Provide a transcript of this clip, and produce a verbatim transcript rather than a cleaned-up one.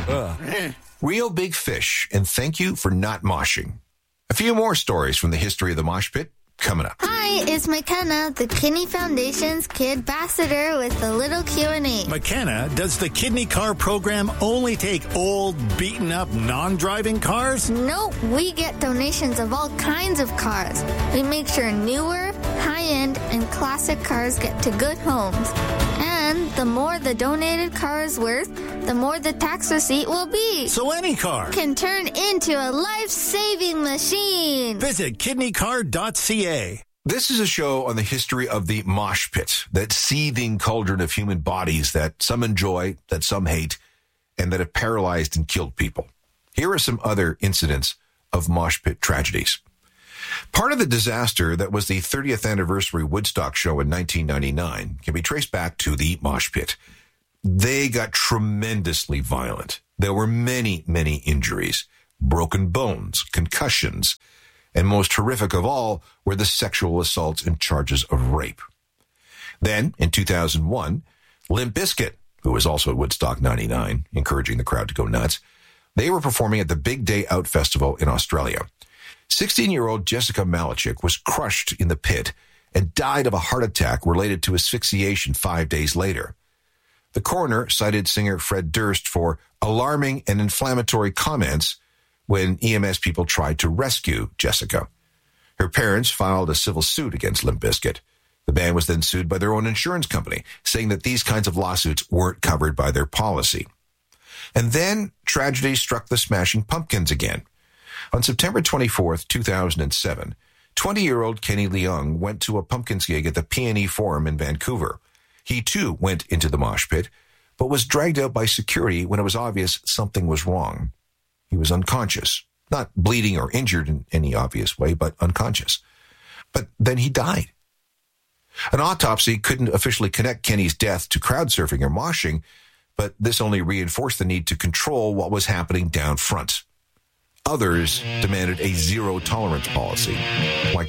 Real big fish, and thank you for not moshing. A few more stories from the history of the mosh pit coming up. Hi, it's McKenna, the Kidney Foundation's Kid Ambassador with a little Q and A. McKenna, does the Kidney Car program only take old, beaten-up, non-driving cars? Nope, we get donations of all kinds of cars. We make sure newer, high-end, and classic cars get to good homes. And the more the donated car is worth, the more the tax receipt will be. So any car can turn into a life-saving machine. Visit kidney car dot c a. This is a show on the history of the mosh pit, that seething cauldron of human bodies that some enjoy, that some hate, and that have paralyzed and killed people. Here are some other incidents of mosh pit tragedies. Part of the disaster that was the thirtieth anniversary Woodstock show in nineteen ninety-nine can be traced back to the mosh pit. They got tremendously violent. There were many, many injuries, broken bones, concussions, and most horrific of all were the sexual assaults and charges of rape. Then, in two thousand one, Limp Bizkit, who was also at Woodstock ninety-nine, encouraging the crowd to go nuts, they were performing at the Big Day Out Festival in Australia. sixteen-year-old Jessica Malachik was crushed in the pit and died of a heart attack related to asphyxiation five days later. The coroner cited singer Fred Durst for alarming and inflammatory comments when E M S people tried to rescue Jessica. Her parents filed a civil suit against Limp Bizkit. The band was then sued by their own insurance company, saying that these kinds of lawsuits weren't covered by their policy. And then tragedy struck the Smashing Pumpkins again. On September twenty-fourth, two thousand seven, twenty-year-old Kenny Leung went to a Pumpkins gig at the P and E Forum in Vancouver. He, too, went into the mosh pit, but was dragged out by security when it was obvious something was wrong. He was unconscious, not bleeding or injured in any obvious way, but unconscious. But then he died. An autopsy couldn't officially connect Kenny's death to crowd surfing or moshing, but this only reinforced the need to control what was happening down front. Others demanded a zero-tolerance policy, like